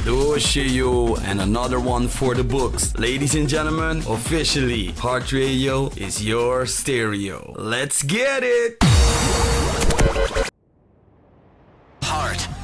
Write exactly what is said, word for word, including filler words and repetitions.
Doshio, and another one for the books. Ladies and gentlemen, officially, Heart Radio is your stereo. Let's get it!